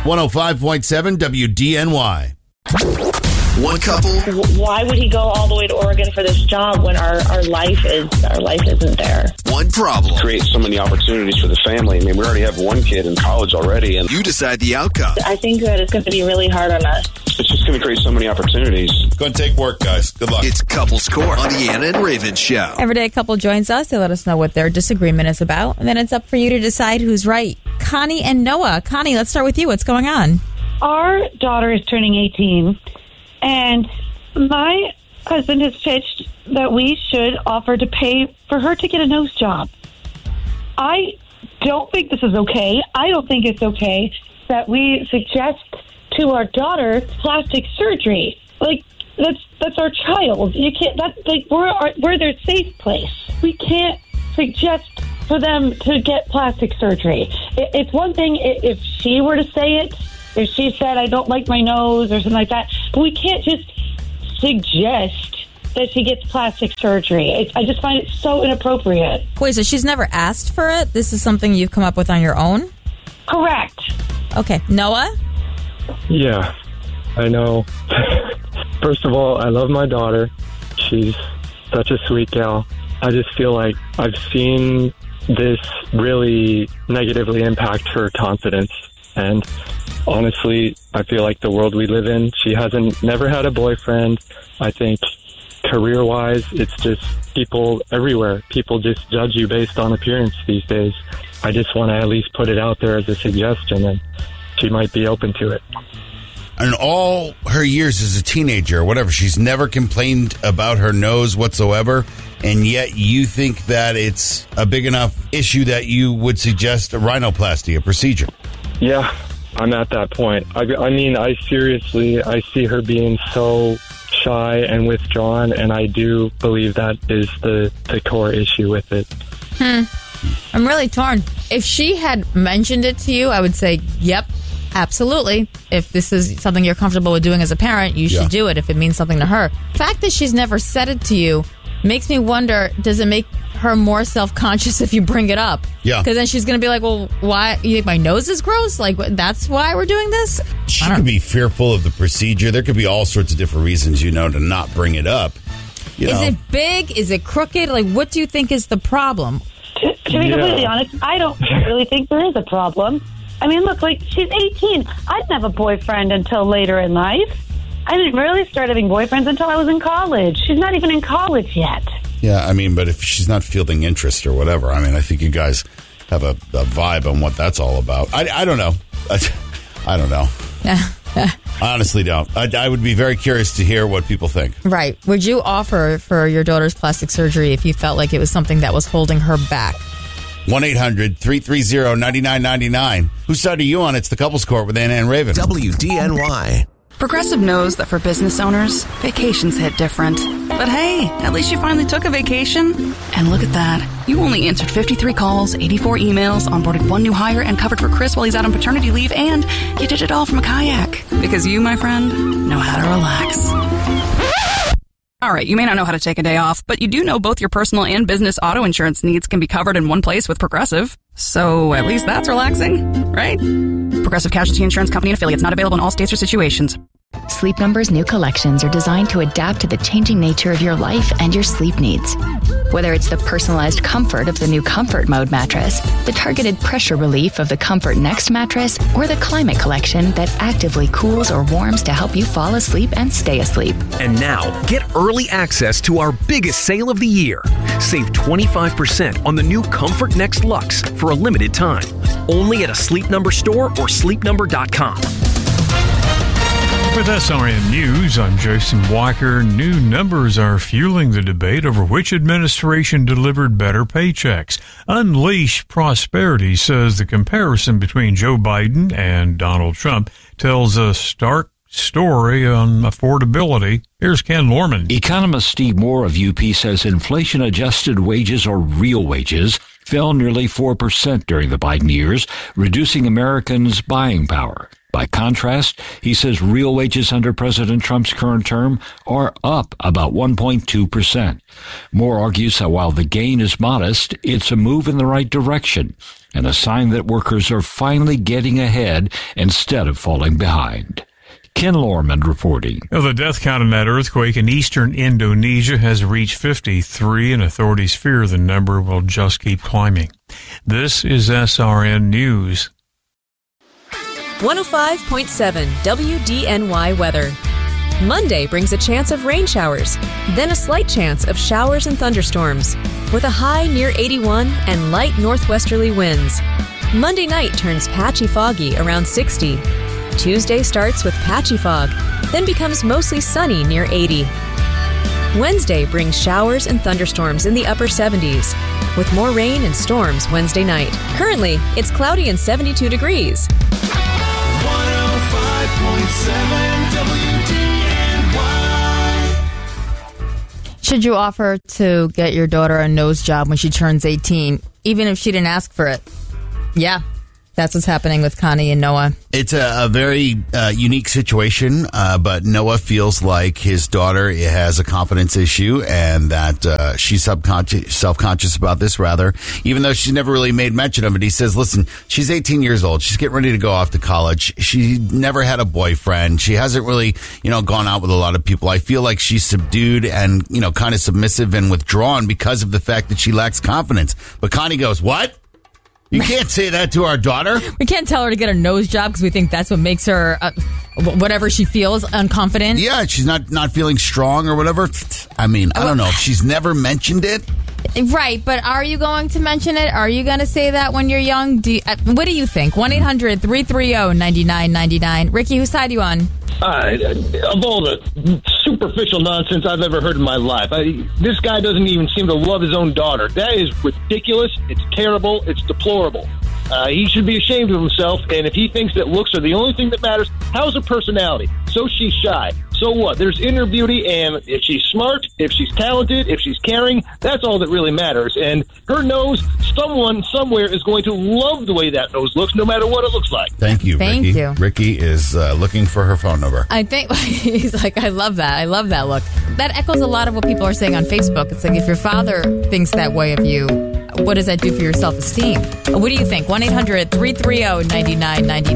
105.7 WDNY. One couple. Why would he go all the way to Oregon for this job when our life isn't there? One problem. Create so many opportunities for the family. I mean, we already have one kid in college already, and You decide the outcome. I think that it's going to be really hard on us. it's just going to create so many opportunities. Going to take work, guys. Good luck. It's Couples Court on the Anna and Raven Show. Every day a couple joins us. They let us know what their disagreement is about. And then it's up for you to decide who's right. Connie and Noah. Connie, let's start with you. What's going on? Our daughter is turning 18, and my husband has pitched that we should offer to pay for her to get a nose job. I don't think this is okay. I don't think it's okay that we suggest to our daughter plastic surgery. Like, that's our child. You can't. That's like we're their safe place. We can't suggest for them to get plastic surgery. It's one thing if she were to say it, if she said, I don't like my nose or something like that, but we can't just suggest that she gets plastic surgery. I just find it so inappropriate. Wait, so she's never asked for it? This is something you've come up with on your own? Correct. Okay. Noah? Yeah, I know. First of all, I love my daughter. She's such a sweet gal. I just feel like I've seen this really negatively impact her confidence. And honestly, I feel like the world we live in, she never had a boyfriend. I think career-wise, it's just people everywhere. People just judge you based on appearance these days. I just want to at least put it out there as a suggestion, and she might be open to it. In all her years as a teenager or whatever, she's never complained about her nose whatsoever, and yet you think that it's a big enough issue that you would suggest a rhinoplasty, a procedure. Yeah, I'm at that point. I mean, I see her being so shy and withdrawn, and I do believe that is the core issue with it. I'm really torn. If she had mentioned it to you, I would say, yep, absolutely. If this is something you're comfortable with doing as a parent, you should do it if it means something to her. The fact that she's never said it to you makes me wonder, does it make her more self-conscious if you bring it up? Yeah. Because then she's going to be like, well, why? You think my nose is gross? Like, that's why we're doing this? She could be fearful of the procedure. There could be all sorts of different reasons, to not bring it up. Is it big? Is it crooked? Like, what do you think is the problem? To be completely honest, I don't really think there is a problem. I mean, look, like, she's 18. I didn't have a boyfriend until later in life. I didn't really start having boyfriends until I was in college. She's not even in college yet. Yeah, I mean, but if she's not fielding interest or whatever, I mean, I think you guys have a vibe on what that's all about. I don't know. I don't know. I honestly don't. I would be very curious to hear what people think. Right. Would you offer for your daughter's plastic surgery if you felt like it was something that was holding her back? 1-800-330-9999. Whose side are you on? It's the Couples Court with Anna and Raven. WDNY. Progressive knows that for business owners, vacations hit different. But hey, at least you finally took a vacation. And look at that. You only answered 53 calls, 84 emails, onboarded one new hire, and covered for Chris while he's out on paternity leave, and you did it all from a kayak. Because you, my friend, know how to relax. All right, you may not know how to take a day off, but you do know both your personal and business auto insurance needs can be covered in one place with Progressive. So at least that's relaxing, right? Progressive Casualty Insurance Company and affiliates, not available in all states or situations. Sleep Number's new collections are designed to adapt to the changing nature of your life and your sleep needs. Whether it's the personalized comfort of the new Comfort Mode mattress, the targeted pressure relief of the Comfort Next mattress, or the Climate Collection that actively cools or warms to help you fall asleep and stay asleep. And now, get early access to our biggest sale of the year. Save 25% on the new Comfort Next Luxe for a limited time. Only at a Sleep Number store or sleepnumber.com. With SRN News, I'm Jason Walker. New numbers are fueling the debate over which administration delivered better paychecks. Unleash Prosperity says the comparison between Joe Biden and Donald Trump tells a stark story on affordability. Here's Ken Lorman. Economist Steve Moore of UP says inflation-adjusted wages, or real wages, fell nearly 4% during the Biden years, reducing Americans' buying power. By contrast, he says real wages under President Trump's current term are up about 1.2%. Moore argues that while the gain is modest, it's a move in the right direction. and a sign that workers are finally getting ahead instead of falling behind. Ken Lorman reporting. Well, the death count in that earthquake in eastern Indonesia has reached 53, and authorities fear the number will just keep climbing. This is SRN News. 105.7 WDNY weather. Monday brings a chance of rain showers, then a slight chance of showers and thunderstorms, with a high near 81 and light northwesterly winds. Monday night turns patchy foggy around 60. Tuesday starts with patchy fog, then becomes mostly sunny near 80. Wednesday brings showers and thunderstorms in the upper 70s, with more rain and storms Wednesday night. Currently, it's cloudy and 72 degrees. 105.7 WDNY. Should you offer to get your daughter a nose job when she turns 18, even if she didn't ask for it? Yeah. That's what's happening with Connie and Noah. It's a very unique situation, but Noah feels like his daughter has a confidence issue and that she's self-conscious about this, rather, even though she's never really made mention of it. He says, listen, she's 18 years old. She's getting ready to go off to college. She never had a boyfriend. She hasn't really, gone out with a lot of people. I feel like she's subdued and, kind of submissive and withdrawn because of the fact that she lacks confidence. But Connie goes, what? You can't say that to our daughter. We can't tell her to get a nose job because we think that's what makes her, whatever she feels, unconfident. Yeah, she's not feeling strong or whatever. I mean, I don't know. If she's never mentioned it. Right, but are you going to mention it? Are you going to say that when you're young? What do you think? 1-800-330-9999. Ricky, whose side are you on? Of all the superficial nonsense I've ever heard in my life, this guy doesn't even seem to love his own daughter. That is ridiculous. It's terrible. It's deplorable. He should be ashamed of himself, and if he thinks that looks are the only thing that matters, how's her personality? So she's shy. So what? There's inner beauty, and if she's smart, if she's talented, if she's caring, that's all that really matters. And her nose, someone somewhere is going to love the way that nose looks, no matter what it looks like. Thank you, Thank Ricky. you. Ricky is looking for her phone number. I think he's like, I love that. I love that look. That echoes a lot of what people are saying on Facebook. It's like, if your father thinks that way of you, what does that do for your self-esteem? What do you think? 1-800-330-9999.